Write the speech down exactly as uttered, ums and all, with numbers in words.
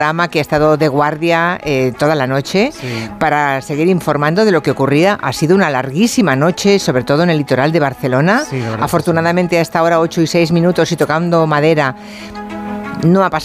que ha estado de guardia eh, toda la noche sí. para seguir informando de lo que ocurría. Ha sido una larguísima noche, sobre todo en el litoral de Barcelona. Sí, afortunadamente sí. a esta hora, ocho y seis minutos y tocando madera, no ha pasado